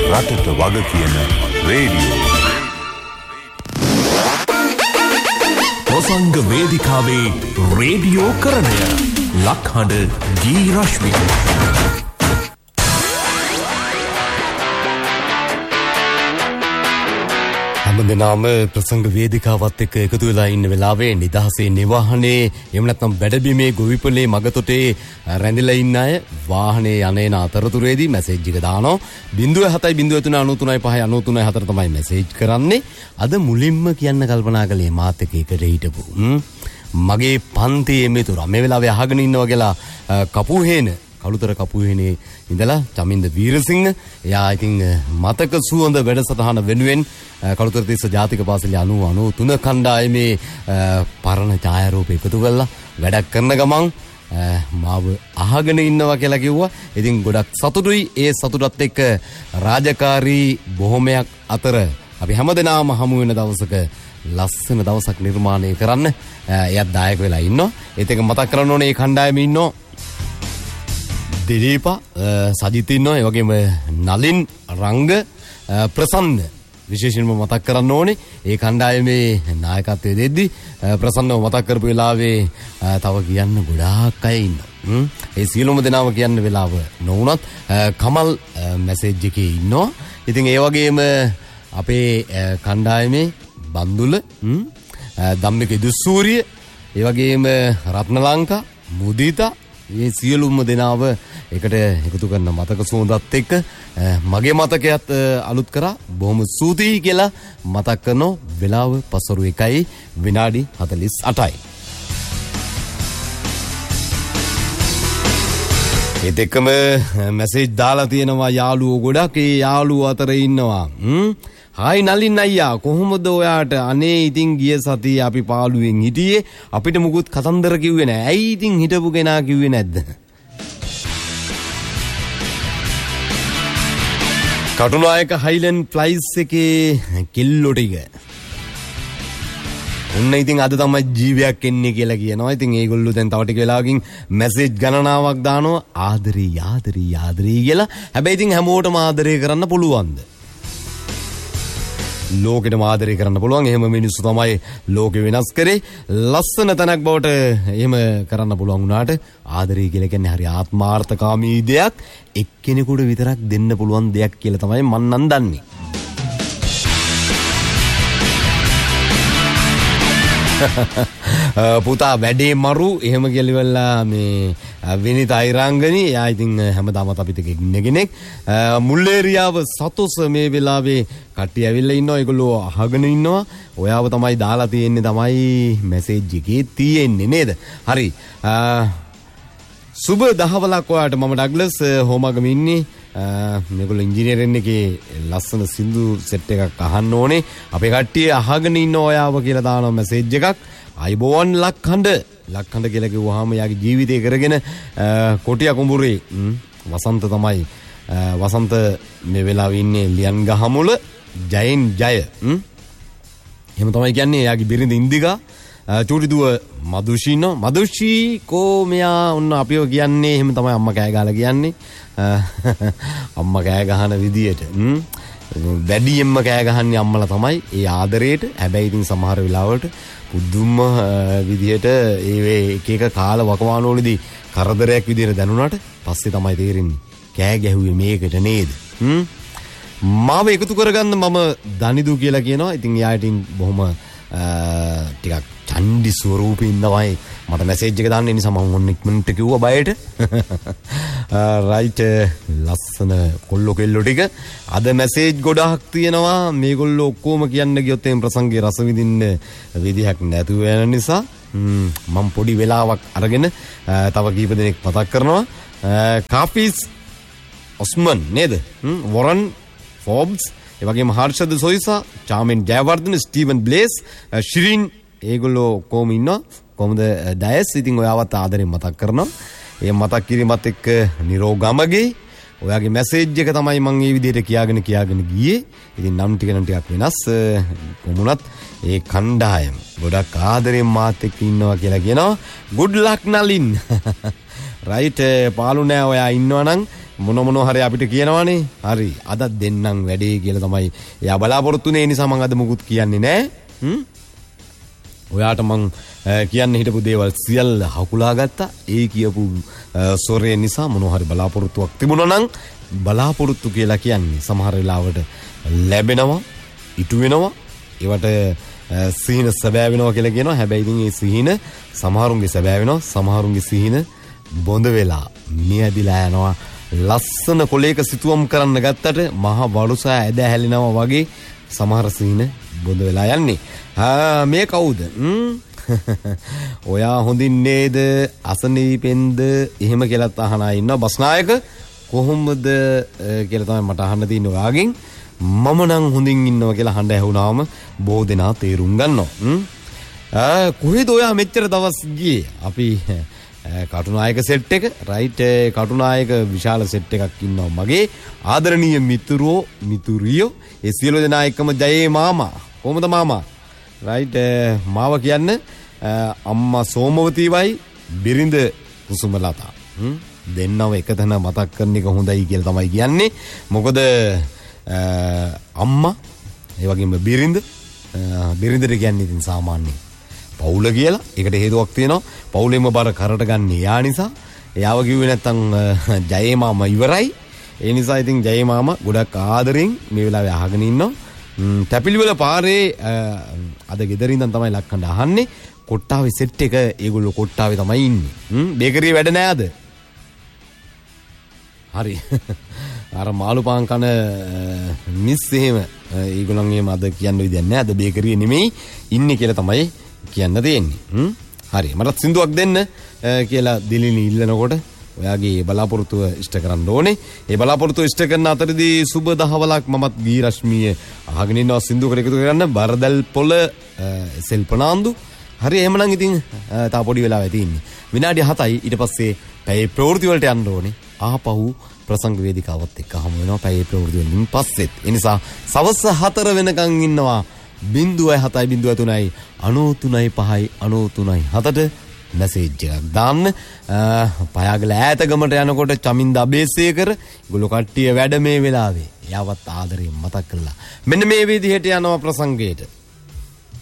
රටට වග කියන රේඩියෝ. ප්‍රසංග වේදිකාවේ රේඩියෝ කරණය ලක්හඬ ගී රශ්මි. හැමදෙනාම ප්‍රසංග වේදිකාවත් එක්ක එකතු වෙලා ඉන්න වෙලාවේ නිදහසේ නිවාහනේ එහෙම නැත්නම් බැඩබිමේ ගොවිපලේ මගතොටේ රැඳිලා ඉන්න අය වාහනේ යන්නේන අතරතුරේදී මැසේජ් එක දානවා 07.93.93.5 තමයි මැසේජ් කරන්නේ. අද මුලින්ම කියන්න කල්පනා කළේ මාත් එක්ක එකට හිටපු මගේ පන්තියේ මිතුරා මේ වෙලාවේ අහගෙන ඉන්නවා කියලා කපුහේන කළුතර කපුහේනේ ඉඳලා චමින්ද වීරසිංහ එයා ඉතින් මතක සුවඳ වැඩසටහන වෙනුවෙන් කළුතර තිස්ස ජාතික පාසලේ 93 කණ්ඩායමේ පරණ ඡායාරූප එකතු කරලා වැඩක් කරන ගමන් මාව අහගෙන ඉන්නවා කියලා කිව්වා. ඉතින් ගොඩක් සතුටුයි. ඒ සතුටත් එක්ක රාජකාරී බොහොමයක් අතර අපි හැමදෙනාම හමු වෙන දවසක ලස්සන දවසක් නිර්මාණය කරන්න එයාත් දායක වෙලා ඉන්නවා. ඒත් එක මතක් කරන්න ඕනේ මේ කණ්ඩායමේ ඉන්නවා දිලීප සජිත් ඉන්නවා. ඒ වගේම නලින් රංග ප්‍රසන්න විශේෂයෙන්ම මතක් කරන්න ඕනේ ඒ කණ්ඩායමේ නායකත්වයේ දෙද්දි ප්‍රසන්නව මතක් කරපු වෙලාවේ තව කියන්න ගොඩාක් අය ඉන්නවා. ඒ සියලුම දෙනාම කියන්න වෙලාව නොවුනත් කමල් මැසේජ් එකේ ඉන්නවා. ඉතින් ඒ වගේම අපේ කණ්ඩායමේ බන්දුල ධම්මික දුස්සූරිය ඒ වගේම රත්නලංකා මුදිතා මේ සියලුම දෙනාව එකට එකතු කරන මතක සුවඳත් එක්ක මගේ මතකයත් අලුත් කරා බොහොම ස්තුතියි කියලා මතක් කරන වෙලාව පසරු 1යි විනාඩි 48යි. ඒත් එක්කම මැසේජ් දාලා තියෙනවා යාළුවෝ ගොඩක්. ඒ යාළුවෝ අතර ඉන්නවා හායි නලින් අයියා කොහොමද ඔයාට? අනේ ඉතින් ගිය සතියේ අපි පාළුවෙන් හිටියේ අපිට මුකුත් කතන්දර කිව්වේ නැහැ. ඇයි ඉතින් හිටපු කෙනා කිව්වේ නැද්ද? කටුනායක හයිලන්ඩ් ෆ්ලයිස් එකේ කිල්ලෝ ටික උන්න ඉතින් අද තමයි ජීවයක් එන්නේ කියලා කියනවා. ඉතින් ඒගොල්ලෝ දැන් තව ටික වෙලාවකින් මැසේජ් ගණනාවක් දානවා ආදරේ ආදරේ ආදරේ කියලා. හැබැයි ඉතින් හැමෝටම ආදරේ කරන්න පුළුවන්ද? ලෝකෙටම ආදරේ කරන්න පුළුවන්. එහෙම මිනිස්සු තමයි ලෝකෙ වෙනස් කරේ. ලස්සන තැනක් බවට එහෙම කරන්න පුළුවන් වුණාට ආදරේ කියලා කියන්නේ හරි ආත්මාර්ථකාමී දෙයක්. එක්කෙනෙකුට විතරක් දෙන්න පුළුවන් දෙයක් කියලා තමයි මන් නම් දන්නේ. පුතා වැඩේ මරු එහෙම කියලිවලා මේ විනිත අයිරංගනි එයා ඉතින් හැමදාමත් අපිට ඉන්න කෙනෙක්. මුල්ලේරියාව සතොස මේ වෙලාවේ කට්ටිය ඇවිල්ලා ඉන්නවා. ඒගොල්ලෝ අහගෙන ඉන්නවා. ඔයාව තමයි දාලා තියෙන්නේ තමයි මැසේජ් එකේ තියෙන්නේ නේද? හරි. සුබ දහවලක් ඔයාට. මම ඩග්ලස් හෝමගම ඉන්නේ. මේගොල්ලෝ ඉංජිනේරින් එකේ ලස්සන සින්දු සෙට් එකක් අහන්න ඕනේ. අපේ කට්ටිය අහගෙන ඉන්න ඔයාව කියලා දානවා මැසේජ් එකක්. අයිබෝන් ලක්හඬ කියලා කිව්වහම යාගේ ජීවිතය කරගෙන කොටිය කුඹුරේ වසන්ත තමයි. වසන්ත මේ වෙලාවේ ඉන්නේ ලියන් ගහමුල ජයෙන් ජය. එහෙම තමයි කියන්නේ. යාගේ බිරිඳ ඉන්දිකා චූටි දුව මදුෂී ඉන්නවා. මදුෂී කෝ මෙයා ඔන්න අපිව කියන්නේ එහෙම තමයි අම්මා කෑ ගහලා කියන්නේ. අම්මා කෑ ගහන විදියට වැඩියෙන්ම කෑ ගහන්නේ අම්මලා තමයි ඒ ආදරේට. හැබැයි ඉතින් සමහර වෙලාවට පුදුම විදියට ඒ එක කාල වකවානුවලදී කරදරයක් විදියට දැනුණාට පස්සේ තමයි තේරෙන්නේ කෑ ගැහුවේ මේකට නේද. මාව එකතු කරගන්න මම දනිදු කියලා කියනවා. ඉතින් එයාට බොහොම ටිකක් චන්ඩි ස්වරූපේ ඉන්නවයි මට මැසේජ් එක දාන්න නිසා මම ඔන්න ඉක්මනට කිව්වා බයට. රයිට් ලස්සන කොල්ලෝ කෙල්ලෝ ටික අද මැසේජ් ගොඩාක් තියෙනවා. මේගොල්ලෝ ඔක්කොම කියන්න ගියොත් එම් ප්‍රසංගයේ රස විඳින්න විදිහක් නැතුව යන නිසා මම පොඩි වෙලාවක් අරගෙන තව කීප දෙනෙක් මතක් කරනවා. කාපිස් ඔස්මන් නේද? වොරන් ෆෝබ්ස් ඒ වගේම හර්ෂද සොයිසා චාමෙන් ජයවර්ධන ස්ටීවන් බ්ලේස් ශිරින් ඒගොල්ලෝ කොහොම ඉන්නවා? කොහොමද ඩයස්? ඉතින් ඔයාවත් ආදරෙන් මතක් කරනවා. ඒ මතක් කිරීමත් එක්ක නිරෝගමගේ ඔයාගේ මැසේජ් එක තමයි මම මේ විදිහට කියාගෙන ගියේ. ඉතින් නම් ටිකක් වෙනස් කොමුණත් ඒ කණ්ඩායම ගොඩක් ආදරෙන් මාත් එක්ක ඉන්නවා කියලා කියනවා. good luck Nalin. රයිට් පාලු නෑ ඔයා ඉන්නවා නම් මොන හරි අපිට කියනවනේ. හරි අද දෙන්නම් වැඩේ කියලා තමයි එයා බලාපොරොත්තු වෙන්නේ. ඒ නිසා මම අද මුකුත් කියන්නේ නැහැ. ඔයාට මං කියන්න හිටපු දේවල් සියල්ල හකුලා ගත්තා. ඒ කියපු සොරේ නිසා මොන හරි බලාපොරොත්තුවක් තිබුණා නම් බලාපොරොත්තු කියලා කියන්නේ සමහර වෙලාවට ලැබෙනවා, ඉටු වෙනවා. ඒවට සිහින සැබෑ වෙනවා කියලා කියනවා. හැබැයි ඉතින් මේ සිහින සමහරුන්ගේ සැබෑ වෙනවා, සමහරුන්ගේ සිහින බොඳ වෙලා මියදිලා යනවා. ලස්සන කොලයක සිතුවම් කරන්න ගත්තට මහා වරුසා ඇද හැලෙනවා වගේ සමහර සිහින බොඳ වෙලා යන්නේ. මේ කවුද? ඔයා හොඳින් නේද? අසනීපෙන්ද? එහෙම කියලාත් අහන අය ඉන්නවා. බස්නායක කොහොමද කියලා තමයි මට අහන්න තියෙන්නේ ඔයාගෙන්. මම නම් හොඳින් ඉන්නවා කියලා හඬ ඇහුණාම බොහෝ දෙනා තේරුම් ගන්නවා. කොහෙද ඔයා මෙච්චර දවස් ගියේ? අපි කටුනායක සෙට් එක රයිට් කටුනායක විශාල සෙට් එකක් ඉන්නවා මගේ ආදරණීය මිතුරියෝ ඒ සියලු දෙනා එක්කම ජයේ මාමා. කොහමද මාමා? රයිට් මාව කියන්න අම්මා සෝමවතීවයි බිරිඳ කුසුමලතා දෙන්නව එක තැන මතක් කරන එක හොඳයි කියලා තමයි කියන්නේ. මොකද අම්මා ඒ වගේම බිරිඳට කියන්නේ ඉතින් සාමාන්‍යයෙන් පවුල කියලා. ඒකට හේතුවක් තියෙනවා. පවුලෙම බර කරට ගන්න යා නිසා. එයාව කිව්වේ නැත්තම් ජයේ මාමා ඉවරයි. ඒ නිසා ඉතින් ජයේ මාමා ගොඩක් ආදරෙන් මේ වෙලාවේ අහගෙන ඉන්නවා. තැපිලිවල පාරේ අද ගෙදර ඉඳන් තමයි ලක්කණ්ඩ අහන්නේ. කොට්ටාවේ සෙට් එක ඒගොල්ලෝ කොට්ටාවේ තමයි ඉන්නේ. බේකරියේ වැඩ නෑ අද. හරි. අර මාළු පාන් කන මිස් එහෙම ඒගොල්ලන් එහෙම අද කියන්න විදියක් නෑ. අද බේකරියේ නෙමෙයි ඉන්නේ කියලා තමයි කියන්න තියෙන්නේ. හරි. මටත් සින්දුවක් දෙන්න කියලා දිලිනි ඉල්ලනකොට ඔයාගේ බලාපොරොත්තුව ඉෂ්ට කරන්න ඕනේ. ඒ බලාපොරොත්තුව ඉෂ්ට කරන අතරදී සුබ දහවලක් මමත් ගී රශ්මිය අහගෙන ඉන්නවා සින්දුවකට එකතු කරගන්න. බරදල් පොළ සෙල්පනාන්දු. හරි එහෙමනම් ඉතින් තා පොඩි වෙලාවක් තියෙන්නේ. විනාඩි 7යි ඊට පස්සේ පැයේ ප්‍රවෘත්ති වලට යන්න ඕනේ. ආපහු ප්‍රසංග වේදිකාවත් එක්ක හමු වෙනවා පැයේ ප්‍රවෘත්ති වලින් පස්සෙත්. ඒ නිසා සවස් 4 වෙනකන් ඉන්නවා 0703යි 93.5 මැසේජ් එකක් දාන්න. පයාගල ඈත ගමට යනකොට චමින්ද අබේසේකර ගොල්ලෝ කට්ටිය වැඩ මේ වෙලාවේ. එයාවත් ආදරයෙන් මතක් කළා. මෙන්න මේ විදිහට යනවා ප්‍රසංගයට.